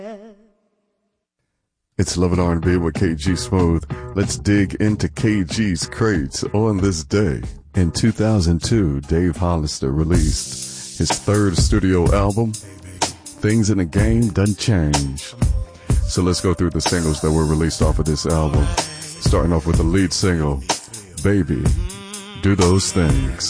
It's Love and R&B with KG Smooth. Let's dig into KG's crates on this day. In 2002, Dave Hollister released his third studio album, Things in the Game Done Change. So let's go through the singles that were released off of this album. Starting off with the lead single, Baby, Do Those Things.